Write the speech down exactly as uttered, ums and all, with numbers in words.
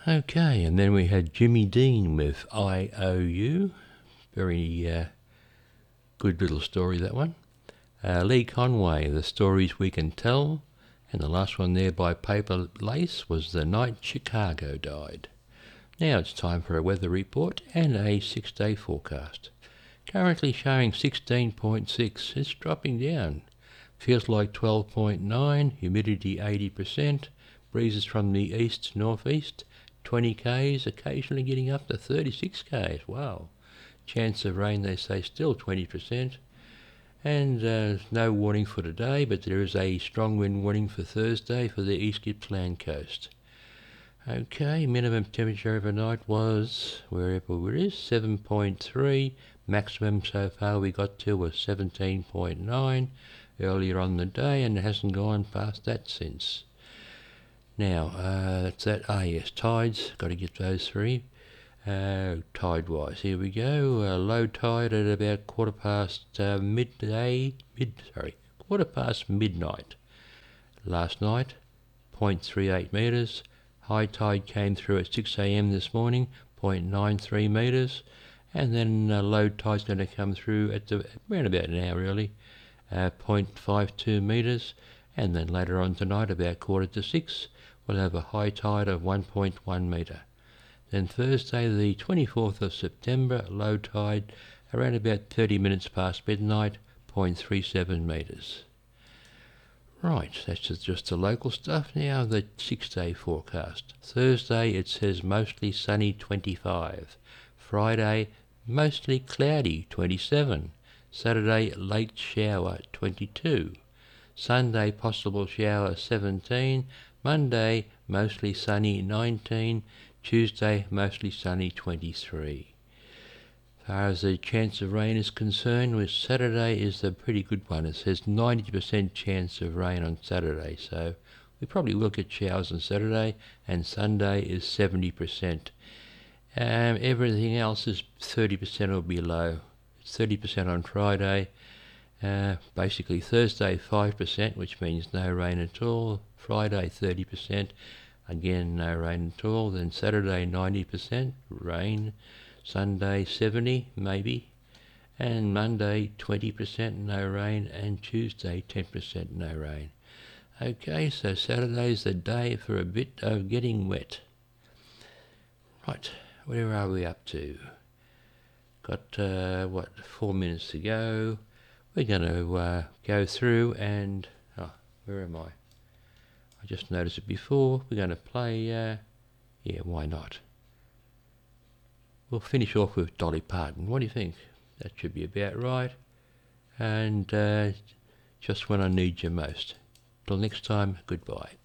Okay, and then we had Jimmy Dean with I O U. Very uh, good little story, that one. Uh, Lee Conway, The Stories We Can Tell. And the last one there by Paper Lace was The Night Chicago Died. Now it's time for a weather report and a six-day forecast. Currently showing sixteen point six. It's dropping down. Feels like twelve point nine. Humidity eighty percent. Breezes from the east-northeast. twenty k's, occasionally getting up to thirty-six k's. Wow. Chance of rain, they say, still twenty percent. And uh, no warning for today, but there is a strong wind warning for Thursday for the East Gippsland coast. Okay, minimum temperature overnight was, wherever it is, seven point three. Maximum so far we got to was seventeen point nine earlier on the day, and it hasn't gone past that since. Now, uh, that's that. Ah, yes, tides. Got to get those three. Uh, tide-wise, here we go. Uh, low tide at about quarter past uh, midday. Mid, sorry, quarter past midnight. Last night, zero point three eight metres. High tide came through at six a.m. this morning, zero point nine three metres. And then uh, low tide's going to come through at the, around about an hour early, uh, zero point five two metres. And then later on tonight, about quarter to six, we'll have a high tide of one point one metre. Then Thursday, the twenty-fourth of September, low tide around about thirty minutes past midnight, zero point three seven metres. Right, that's just the local stuff. Now the six-day forecast. Thursday, it says mostly sunny, twenty-five. Friday, mostly cloudy, twenty-seven. Saturday, late shower, twenty-two. Sunday, possible shower, seventeen. Monday, mostly sunny, nineteen. Tuesday, mostly sunny, twenty-three. As far as the chance of rain is concerned, with Saturday is a pretty good one. It says ninety percent chance of rain on Saturday, so we probably will get showers on Saturday, and Sunday is seventy percent. Um, everything else is thirty percent or below. It's thirty percent on Friday. Uh, basically Thursday five percent, which means no rain at all. Friday thirty percent, again no rain at all. Then Saturday ninety percent, rain. Sunday seventy, maybe. And Monday twenty percent, no rain. And Tuesday ten percent, no rain. Okay, so Saturday's the day for a bit of getting wet. Right, where are we up to? Got, uh, what, four minutes to go. We're going to uh, go through and... Oh, where am I? I just noticed it before. We're going to play... Uh, yeah, why not? We'll finish off with Dolly Parton. What do you think? That should be about right. And uh, Just When I Need You Most. Till next time, goodbye.